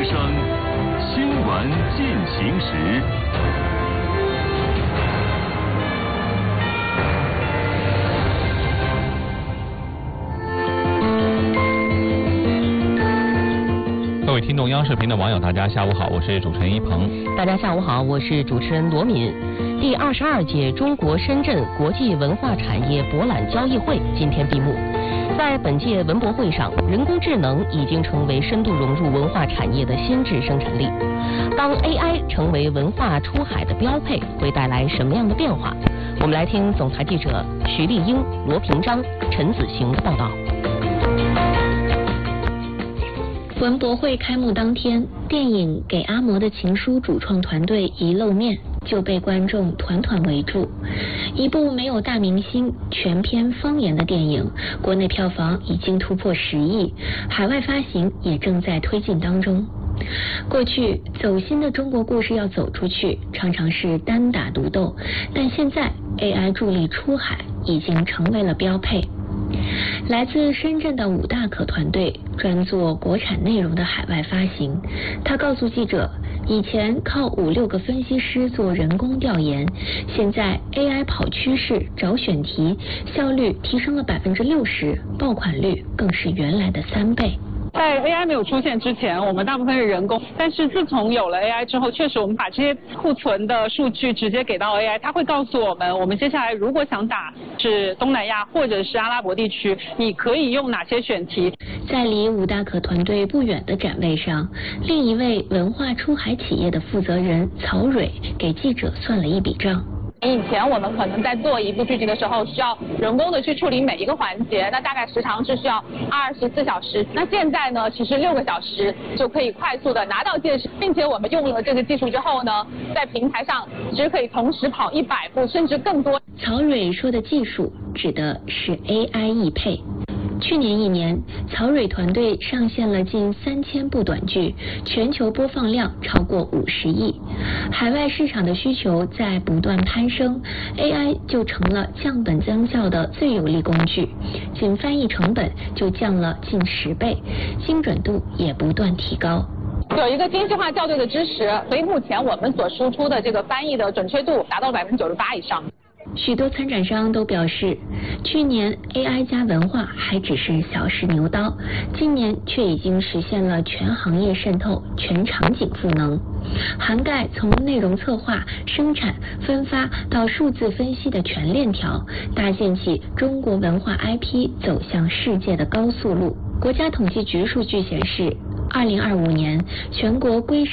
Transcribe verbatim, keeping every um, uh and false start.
生，新闻进行时。 各位听众央视频的网友，大家下午好，我是主持人一鹏。 大家下午好，我是主持人罗敏。第二十二届中国深圳国际文化产业博览交易会今天闭幕。在本届文博会上，人工智能已经成为深度融入文化产业的先质生产力。当 A I 成为文化出海的标配，会带来什么样的变化？我们来听总台记者徐丽英、罗平章、陈子行的报道。 文博会开幕当天，电影《给阿嬷的情书》主创团队一露面就被观众团团围住。一部没有大明星、全篇方言的电影，国内票房已经突破十亿，海外发行也正在推进当中。过去走心的中国故事要走出去，常常是单打独斗，但现在 A I 助力出海已经成为了标配。来自深圳的五大可团队专做国产内容的海外发行。他告诉记者，以前靠五六个分析师做人工调研，现在 A I 跑趋势、找选题，效率提升了百分之六十，爆款率更是原来的三倍。 在 A I 没有出现之前，我们大部分是人工，但是自从有了 A I 之后，确实我们把这些库存的数据直接给到 A I， 它会告诉我们，我们接下来如果想打是东南亚或者是阿拉伯地区，你可以用哪些选题。 在离五大可团队不远的展位上，另一位文化出海企业的负责人曹蕊给记者算了一笔账。 以前我们可能在做一部剧集的时候，需要人工的去处理每一个环节，那大概时长是需要二十四小时。那现在呢，其实六个小时就可以快速的拿到件事，并且我们用了这个技术之后呢，在平台上其实可以同时跑一百部甚至更多。 曹蕊说的技术指的是 A I 译配。去年一年，曹蕊团队上线了近三千部短剧，全球播放量超过五十亿。海外市场的需求在不断攀升 ，A I 就成了降本增效的最有力工具。仅翻译成本就降了近十倍，精准度也不断提高。 有一个精细化校对的支持，所以目前我们所输出的这个翻译的准确度达到百分之九十八以上。 许多参展商都表示，去年 A I 加文化还只是小试牛刀，今年却已经实现了全行业渗透、全场景赋能，涵盖从内容策划、生产、分发到数字分析的全链条，搭建起中国文化 I P 走向世界的高速路。国家统计局数据显示，二零二五年全国规